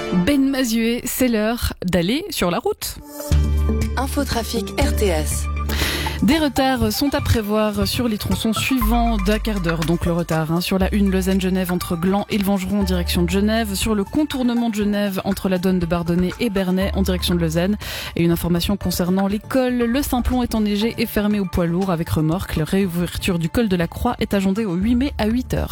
Ben Mazué, c'est l'heure d'aller sur la route. Infotrafic RTS. Des retards sont à prévoir sur les tronçons suivants d'un quart d'heure. Donc le retard sur la 1 Lausanne-Genève entre Gland et le Vengeron en direction de Genève, sur le contournement de Genève entre la Donne de Bardonnay et Bernay en direction de Lausanne. Et une information concernant les cols, le Simplon est enneigé et fermé aux poids lourds avec remorque. La réouverture du col de la Croix est agendée au 8 mai à 8h.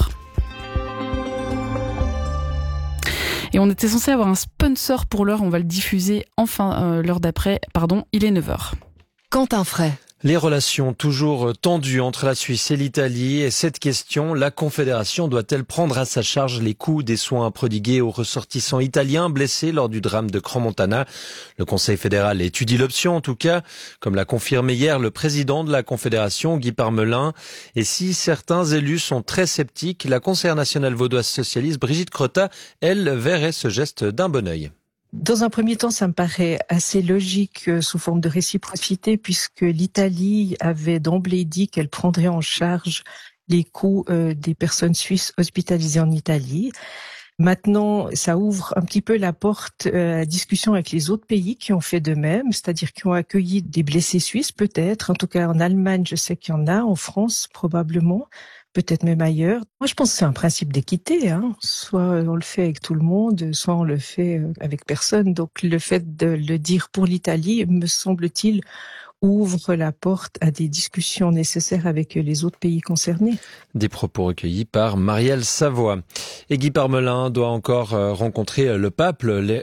Et on était censé avoir un sponsor pour l'heure, on va le diffuser enfin l'heure d'après. Il est 9h. Quentin Fray. Les relations toujours tendues entre la Suisse et l'Italie. Et cette question, la Confédération doit-elle prendre à sa charge les coûts des soins prodigués aux ressortissants italiens blessés lors du drame de Crans-Montana? Le Conseil fédéral étudie l'option, en tout cas, comme l'a confirmé hier le président de la Confédération, Guy Parmelin. Et si certains élus sont très sceptiques, la conseillère nationale vaudoise socialiste, Brigitte Crotta, elle, verrait ce geste d'un bon œil. Dans un premier temps, ça me paraît assez logique sous forme de réciprocité, puisque l'Italie avait d'emblée dit qu'elle prendrait en charge les coûts des personnes suisses hospitalisées en Italie. Maintenant, ça ouvre un petit peu la porte à la discussion avec les autres pays qui ont fait de même, c'est-à-dire qui ont accueilli des blessés suisses peut-être. En tout cas, en Allemagne, je sais qu'il y en a, en France probablement, peut-être même ailleurs. Moi, je pense que c'est un principe d'équité. Soit on le fait avec tout le monde, soit on le fait avec personne. Donc, le fait de le dire pour l'Italie, me semble-t-il, ouvre la porte à des discussions nécessaires avec les autres pays concernés. Des propos recueillis par Marielle Savoie. Et Guy Parmelin doit encore rencontrer le pape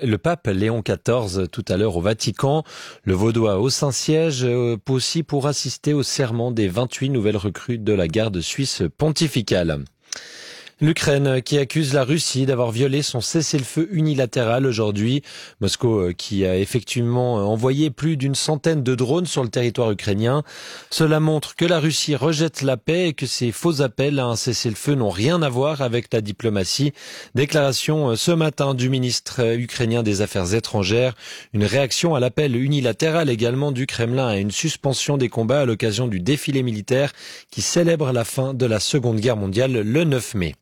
Léon XIV tout à l'heure au Vatican. Le Vaudois au Saint-Siège aussi pour assister au serment des 28 nouvelles recrues de la garde suisse pontificale. L'Ukraine qui accuse la Russie d'avoir violé son cessez-le-feu unilatéral aujourd'hui. Moscou qui a effectivement envoyé plus d'une centaine de drones sur le territoire ukrainien. Cela montre que la Russie rejette la paix et que ses faux appels à un cessez-le-feu n'ont rien à voir avec la diplomatie. Déclaration ce matin du ministre ukrainien des Affaires étrangères. Une réaction à l'appel unilatéral également du Kremlin à une suspension des combats à l'occasion du défilé militaire qui célèbre la fin de la Seconde Guerre mondiale le 9 mai.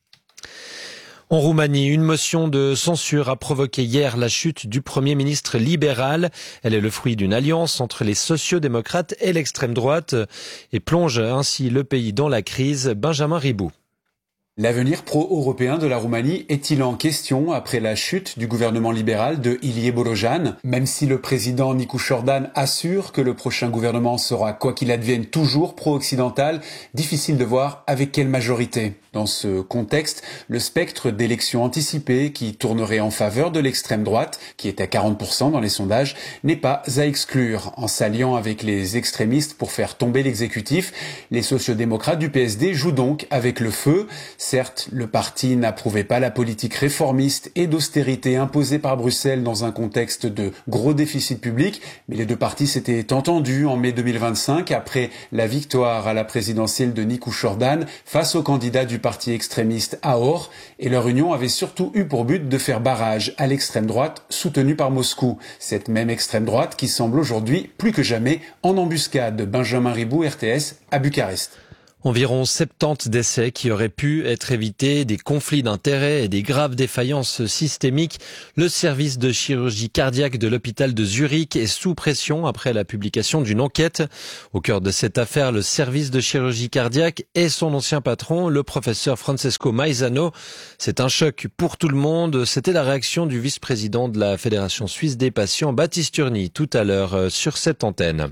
En Roumanie, une motion de censure a provoqué hier la chute du Premier ministre libéral. Elle est le fruit d'une alliance entre les sociaux-démocrates et l'extrême droite et plonge ainsi le pays dans la crise. Benjamin Ribou. L'avenir pro-européen de la Roumanie est-il en question après la chute du gouvernement libéral de Ilie Bolojan? Même si le président Nicu Jordan assure que le prochain gouvernement sera, quoi qu'il advienne, toujours pro-occidental, difficile de voir avec quelle majorité. Dans ce contexte, le spectre d'élections anticipées qui tournerait en faveur de l'extrême droite, qui est à 40% dans les sondages, n'est pas à exclure. En s'alliant avec les extrémistes pour faire tomber l'exécutif, les sociodémocrates du PSD jouent donc avec le feu. Certes, le parti n'approuvait pas la politique réformiste et d'austérité imposée par Bruxelles dans un contexte de gros déficit public, mais les deux partis s'étaient entendus en mai 2025 après la victoire à la présidentielle de Nicu Jordan face au candidat du parti extrémiste AOR, et leur union avait surtout eu pour but de faire barrage à l'extrême droite soutenue par Moscou. Cette même extrême droite qui semble aujourd'hui plus que jamais en embuscade. Benjamin Ribou, RTS, à Bucarest. Environ 70 décès qui auraient pu être évités, des conflits d'intérêts et des graves défaillances systémiques. Le service de chirurgie cardiaque de l'hôpital de Zurich est sous pression après la publication d'une enquête. Au cœur de cette affaire, le service de chirurgie cardiaque et son ancien patron, le professeur Francesco Maizano. C'est un choc pour tout le monde. C'était la réaction du vice-président de la Fédération suisse des patients, Baptiste Urny, tout à l'heure sur cette antenne.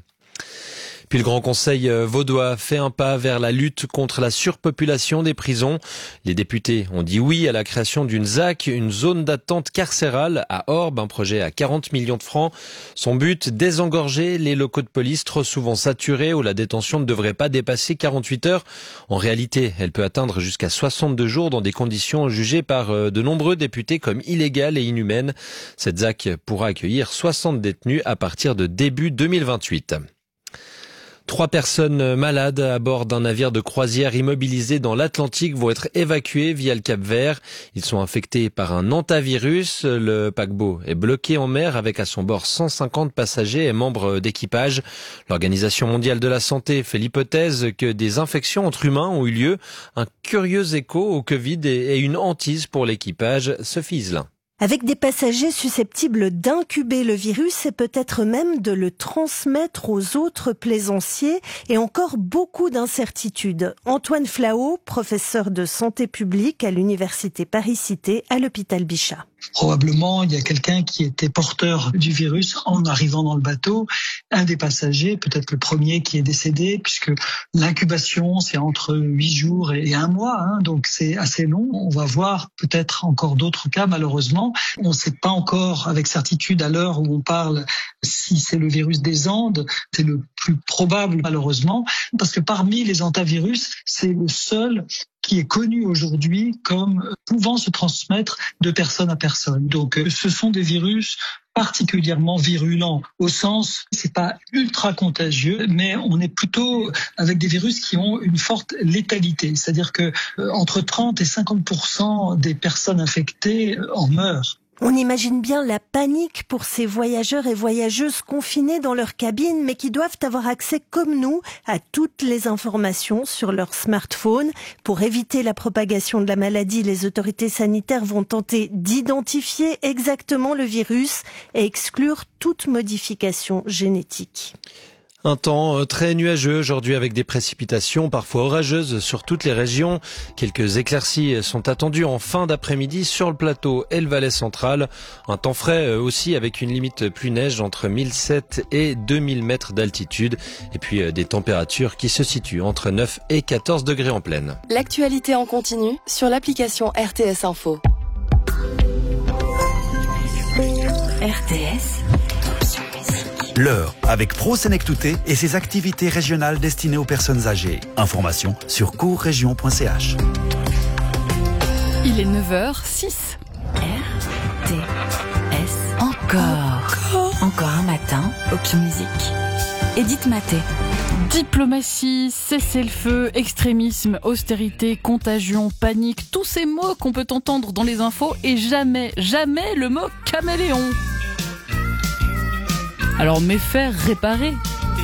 Puis le Grand Conseil vaudois fait un pas vers la lutte contre la surpopulation des prisons. Les députés ont dit oui à la création d'une ZAC, une zone d'attente carcérale à Orbe, un projet à 40 millions de francs. Son but, désengorger les locaux de police trop souvent saturés où la détention ne devrait pas dépasser 48 heures. En réalité, elle peut atteindre jusqu'à 62 jours dans des conditions jugées par de nombreux députés comme illégales et inhumaines. Cette ZAC pourra accueillir 60 détenus à partir de début 2028. 3 personnes malades à bord d'un navire de croisière immobilisé dans l'Atlantique vont être évacuées via le Cap-Vert. Ils sont infectés par un hantavirus. Le paquebot est bloqué en mer avec à son bord 150 passagers et membres d'équipage. L'Organisation mondiale de la santé fait l'hypothèse que des infections entre humains ont eu lieu. Un curieux écho au Covid et une hantise pour l'équipage. Sophie Iselin. avec des passagers susceptibles d'incuber le virus et peut-être même de le transmettre aux autres plaisanciers, et encore beaucoup d'incertitudes. Antoine Flahault, professeur de santé publique à l'université Paris-Cité à l'hôpital Bichat. Probablement, il y a quelqu'un qui était porteur du virus en arrivant dans le bateau. Un des passagers, peut-être le premier qui est décédé, puisque l'incubation, c'est entre 8 jours et 1 mois, donc c'est assez long. On va voir peut-être encore d'autres cas, malheureusement. On ne sait pas encore avec certitude à l'heure où on parle si c'est le virus des Andes. C'est le plus probable, malheureusement, parce que parmi les hantavirus, c'est le seul qui est connu aujourd'hui comme pouvant se transmettre de personne à personne. Donc, ce sont des virus particulièrement virulents, au sens, c'est pas ultra contagieux, mais on est plutôt avec des virus qui ont une forte létalité. C'est-à-dire que entre 30 et 50% des personnes infectées en meurent. On imagine bien la panique pour ces voyageurs et voyageuses confinés dans leur cabine, mais qui doivent avoir accès, comme nous, à toutes les informations sur leur smartphone. Pour éviter la propagation de la maladie, les autorités sanitaires vont tenter d'identifier exactement le virus et exclure toute modification génétique. Un temps très nuageux aujourd'hui avec des précipitations parfois orageuses sur toutes les régions. Quelques éclaircies sont attendues en fin d'après-midi sur le plateau et le Valais central. Un temps frais aussi avec une limite pluie neige entre 1007 et 2000 mètres d'altitude. Et puis des températures qui se situent entre 9 et 14 degrés en plaine. L'actualité en continu sur l'application RTS Info. RTS. L'heure avec ProSenectouté et ses activités régionales destinées aux personnes âgées. Information sur courregion.ch. Il est 9h06. RTS. Encore un matin, aucune musique. Edith Maté. Diplomatie, cessez-le-feu, extrémisme, austérité, contagion, panique, tous ces mots qu'on peut entendre dans les infos et jamais le mot caméléon. Alors, mais faire réparer,